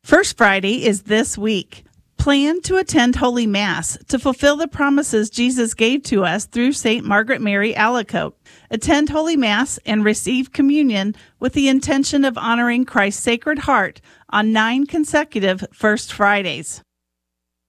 First Friday is this week. Plan to attend Holy Mass to fulfill the promises Jesus gave to us through St. Margaret Mary Alacoque. Attend Holy Mass and receive communion with the intention of honoring Christ's Sacred Heart on 9 consecutive First Fridays.